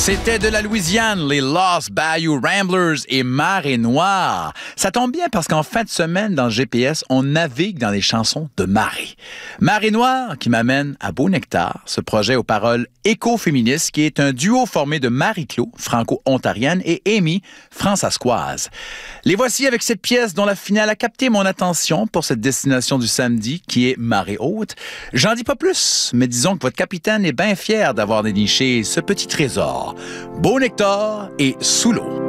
C'était de la Louisiane, les Lost Bayou Ramblers et Marée Noire. Ça tombe bien parce qu'en fin de semaine, dans le GPS, on navigue dans les chansons de Marée. Marée Noire qui m'amène à Beau Nectar, ce projet aux paroles écoféministes qui est un duo formé de Marie-Claude, franco-ontarienne, et Amy, françaiscoise. Les voici avec cette pièce dont la finale a capté mon attention pour cette destination du samedi qui est Marée Haute. J'en dis pas plus, mais disons que votre capitaine est bien fier d'avoir déniché ce petit trésor. Beau Nectar et Sous l'eau.